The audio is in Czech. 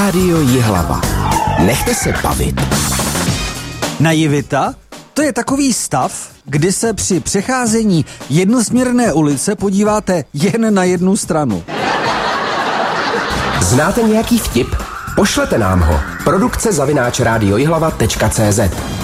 Rádio Jihlava. Nechte se bavit. Naivita? To je takový stav, kdy se při přecházení jednosměrné ulice podíváte jen na jednu stranu. Znáte nějaký vtip? Pošlete nám ho. Produkce @radiojihlava.cz